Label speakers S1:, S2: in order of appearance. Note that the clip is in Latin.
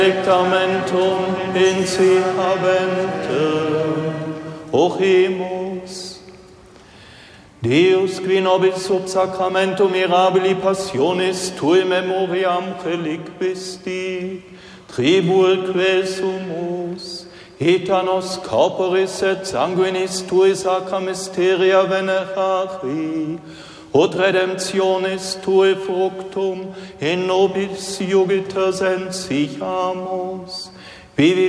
S1: Testamentum in se habentem, ochemus. Deus, qui nobis sub sacramentum mirabili passionis tui memoriam reliquisti, tribulque sumus, et a nos corporis et sanguinis tui sacra mysteria venerari, ut redemptionis tui fructum in nobis iugiter sentiamus, vivi